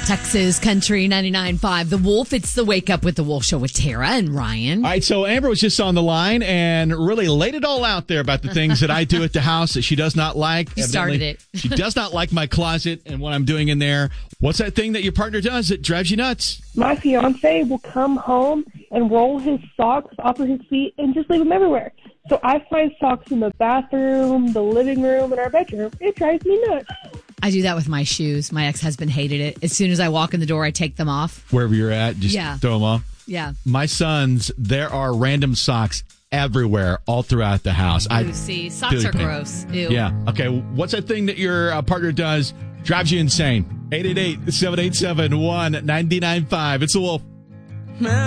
Texas Country 99.5. The Wolf. It's the Wake Up with the Wolf Show with Tara and Ryan. All right, so Amber was just on the line and really laid it all out there about the things that I do at the house that she does not like. You started it. She does not like my closet and what I'm doing in there. What's that thing that your partner does that drives you nuts? My fiance will come home and roll his socks off of his feet and just leave them everywhere. So I find socks in the bathroom, the living room, and our bedroom. It drives me nuts. I do that with my shoes. My ex-husband hated it. As soon as I walk in the door, I take them off. Wherever you're at, just throw them off. Yeah. My sons, there are random socks everywhere, all throughout the house. Ooh, see, socks are gross. Ew. Yeah. Okay, what's that thing that your partner does drives you insane? 888-787-1995. It's the Wolf.